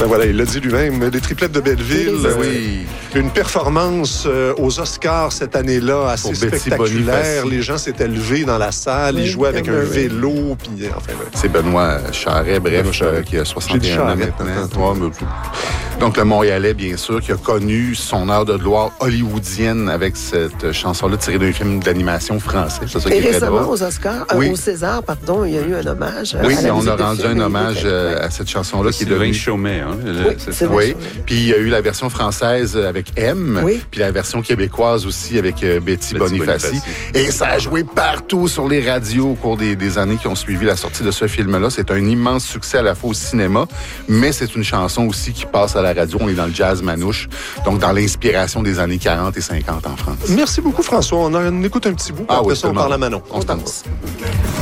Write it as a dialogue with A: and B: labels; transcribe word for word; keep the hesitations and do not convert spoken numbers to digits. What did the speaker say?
A: Ben voilà, il l'a dit lui-même. Les triplettes de Belleville.
B: Ben oui.
A: Euh, une performance euh, aux Oscars cette année-là assez
B: Pour Betty
A: spectaculaire.
B: Boniface.
A: Les gens s'étaient levés dans la salle.
C: Oui,
A: ils jouaient avec un
C: Murray.
A: vélo. Puis, enfin, là.
B: C'est Benoît Charret, bref,
A: Benoît Charret.
B: euh, qui a soixante et un ans
A: Charret,
B: maintenant. Ouais, mais- Donc, le Montréalais, bien sûr, qui a connu son heure de gloire hollywoodienne avec cette chanson-là tirée d'un film d'animation français. C'est ça qui
C: Et
B: est très
C: récemment,
B: drôle.
C: aux Oscars, euh,
B: Oui.
C: au César, pardon, il y a eu un hommage.
B: Oui,
C: à la
B: on
C: musique
B: a
C: de
B: rendu
C: film
B: un
C: et
B: hommage
C: des-
B: euh,
C: ouais.
B: à cette chanson-là qui est
D: Sylvain
B: devenue...
D: Chaumet, hein? le-
C: Oui,
D: c'est
C: c'est
D: ça.
C: vrai.
B: Oui, puis il y a eu la version française avec M,
C: Oui.
B: puis la version québécoise aussi avec euh, Betty,
D: Betty
B: Bonifaci.
D: Bonifaci.
B: Et ça a joué partout sur les radios au cours des, des années qui ont suivi la sortie de ce film-là. C'est un immense succès à la fois au cinéma, mais c'est une chanson aussi qui passe à la radio. On est dans le jazz manouche, donc dans l'inspiration des années quarante et cinquante en France.
A: Merci beaucoup, François. On, en écoute un petit bout.
B: Ah
A: Après
B: oui,
A: ça, on
B: tellement.
A: parle à Manon.
B: On se danse.